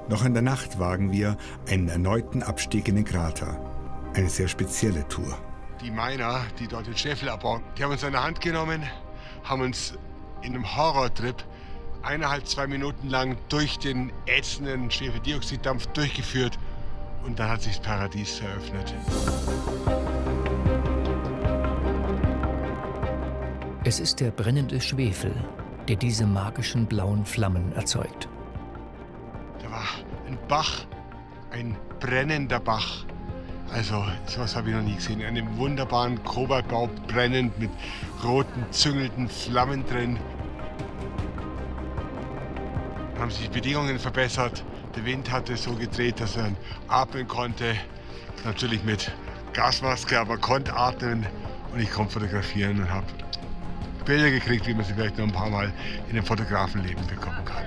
Noch in der Nacht wagen wir einen erneuten Abstieg in den Krater. Eine sehr spezielle Tour. Die Miner, die dort den Schwefel abbauen, die haben uns an der Hand genommen, haben uns in einem Horrortrip 1,5–2 Minuten lang durch den ätzenden Schwefeldioxiddampf durchgeführt und dann hat sich das Paradies eröffnet. Es ist der brennende Schwefel, der diese magischen blauen Flammen erzeugt. Da war ein Bach, ein brennender Bach. Also, sowas habe ich noch nie gesehen. In einem wunderbaren Kobaltbau brennend mit roten, züngelnden Flammen drin. Dann haben sich die Bedingungen verbessert. Der Wind hatte so gedreht, dass er atmen konnte. Natürlich mit Gasmaske, aber konnte atmen. Und ich konnte fotografieren und habe Bilder gekriegt, wie man sie vielleicht noch ein paar Mal in dem Fotografenleben bekommen kann.